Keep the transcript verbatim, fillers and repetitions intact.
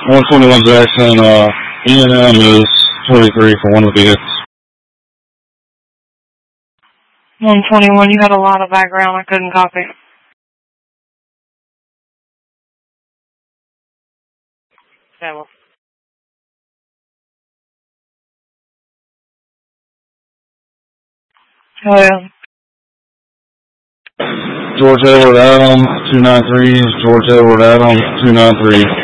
one twenty-one Jackson, uh, E and M is twenty-three for one of the hits. one twenty-one, you had a lot of background. I couldn't copy. Okay, well. Oh, yeah. George Edward Adams, two nine three. George Edward Adams, two nine three.